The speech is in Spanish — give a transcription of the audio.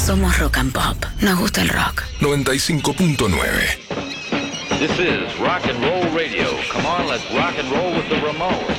Somos Rock and Pop. Nos gusta el rock. 95.9. This is Rock and Roll Radio. Come on, let's rock and roll with the Ramones.